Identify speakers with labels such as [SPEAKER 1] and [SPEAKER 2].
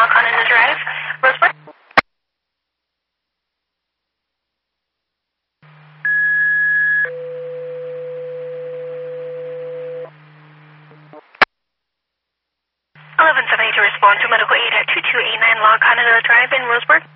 [SPEAKER 1] La Canada Drive, Roseburg. 1170 to respond to medical aid at 2289 La Canada Drive in Roseburg.